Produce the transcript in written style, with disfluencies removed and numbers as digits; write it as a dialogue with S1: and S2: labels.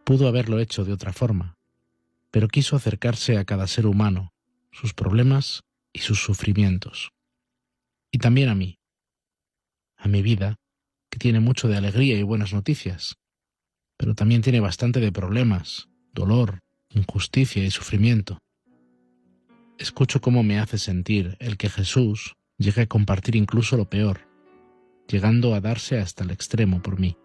S1: Pudo haberlo hecho de otra forma, pero quiso acercarse a cada ser humano, sus problemas y sus sufrimientos. Y también a mí, a mi vida, que tiene mucho de alegría y buenas noticias, pero también tiene bastante de problemas, dolor, injusticia y sufrimiento. Escucho cómo me hace sentir el que Jesús llegue a compartir incluso lo peor, llegando a darse hasta el extremo por mí.